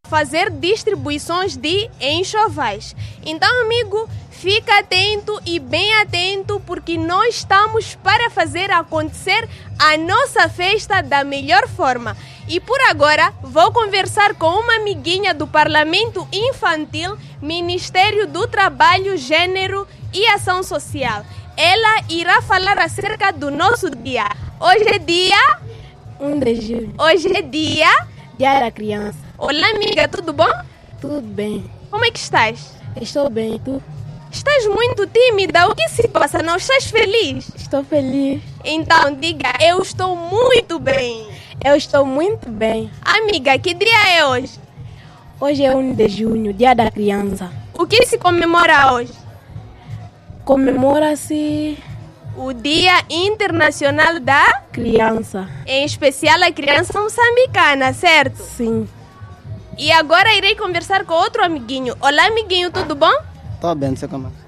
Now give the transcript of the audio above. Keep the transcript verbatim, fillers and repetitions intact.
fazer distribuições de enxovais. Então, amigo, fica atento e bem atento, porque nós estamos para fazer acontecer a nossa festa da melhor forma. E por agora, vou conversar com uma amiguinha do Parlamento Infantil, Ministério do Trabalho, Gênero e Ação Social. Ela irá falar acerca do nosso dia. Hoje é dia... um de julho. Hoje é dia... Dia da Criança. Olá, amiga, tudo bom? Tudo bem. Como é que estás? Estou bem, e tu? Estás muito tímida, o que se passa? Não estás feliz? Estou feliz. Então diga, eu estou muito bem. Eu estou muito bem. Amiga, que dia é hoje? Hoje é um de junho, Dia da Criança. O que se comemora hoje? Comemora-se o Dia Internacional da Criança. Em especial a criança moçambicana, certo? Sim. E agora irei conversar com outro amiguinho. Olá, amiguinho, tudo bom? Tô bem, não sei como é.